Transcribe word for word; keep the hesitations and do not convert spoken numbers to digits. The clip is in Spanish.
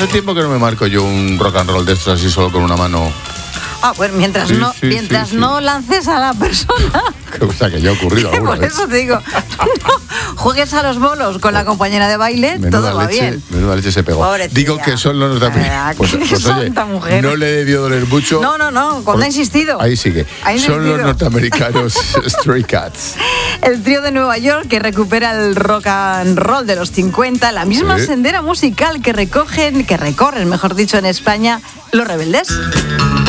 hace tiempo que no me marco yo un rock and roll de estos así solo con una mano. Ah, pues mientras Sí, no sí, mientras sí, sí. no lances a la persona. Cosa que ya ha ocurrido alguna Por vez. eso te digo, no juegues a los bolos con la compañera de baile, Menuda todo va leche, bien. menuda leche se pegó. Pobrecilla. Digo que son los norteamericanos. Ah, Pues, qué pues oye, santa mujer. no le debió doler mucho. No, no, no, cuando ha insistido. Ahí sigue. Ha insistido. Son los norteamericanos Stray Cats. El trío de Nueva York que recupera el rock and roll de los cincuenta, la misma Sí. sendera musical que recogen, que recorren, mejor dicho, en España, Los Rebeldes.